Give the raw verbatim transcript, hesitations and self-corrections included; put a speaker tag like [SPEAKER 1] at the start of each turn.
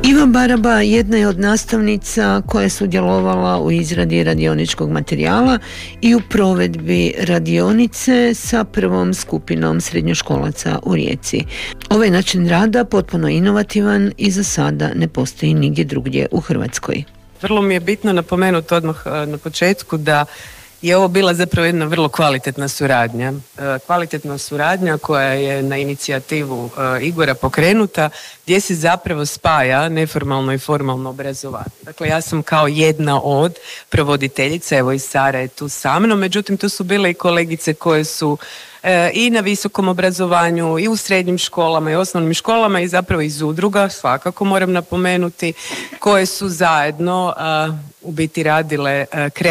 [SPEAKER 1] Iva Baraba jedna je od nastavnica koja je sudjelovala u izradi radioničkog materijala i u provedbi radionice sa prvom skupinom srednjoškolaca u Rijeci. Ovaj način rada potpuno inovativan i za sada ne postoji nigdje drugdje u Hrvatskoj.
[SPEAKER 2] Vrlo mi je bitno napomenuti odmah na početku da je ovo bila zapravo jedna vrlo kvalitetna suradnja. Kvalitetna suradnja koja je na inicijativu Igora pokrenuta, gdje se zapravo spaja neformalno i formalno obrazovanje. Dakle, ja sam kao jedna od provoditeljica, evo i Sara je tu sa mnom, međutim tu su bile i kolegice koje su i na visokom obrazovanju i u srednjim školama i osnovnim školama i zapravo iz udruga, svakako moram napomenuti, koje su zajedno u biti radile kreativno